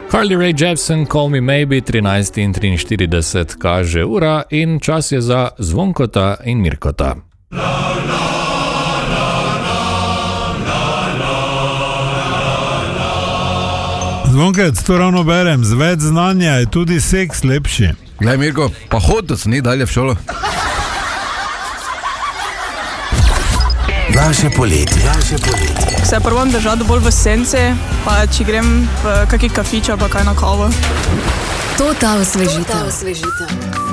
Carly Rae Jepsen, Call Me Maybe, 13:43 kaže ura in čas je za Zvonkota in Mirkota. Zvonkec, to ravno berem, z več znanja je tudi seks lepši. Glej, Mirko, pa hod, da se ni dalje v šolo. Naše poletje. Se probam držati bolj v senci, pa če grem v kakšen kafič ali pa kaj na kavo. To ta osvežitev.